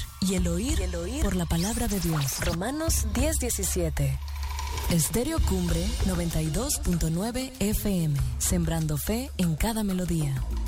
y el oír por la palabra de Dios. Romanos 10:17. Estéreo Cumbre 92.9 FM, sembrando fe en cada melodía.